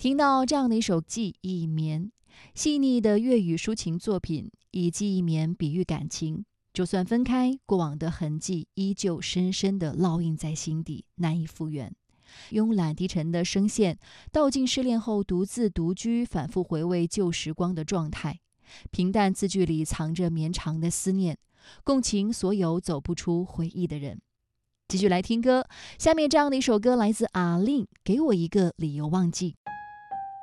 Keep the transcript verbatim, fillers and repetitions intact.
听到这样的一首《记忆棉》，细腻的粤语抒情作品，以记忆棉比喻感情，就算分开，过往的痕迹依旧深深地烙印在心底，难以复原。慵懒低沉的声线，道尽失恋后独自独居，反复回味旧时光的状态。平淡字句里藏着绵长的思念，共情所有走不出回忆的人。继续来听歌，下面这样的一首歌来自阿令，《给我一个理由忘记》。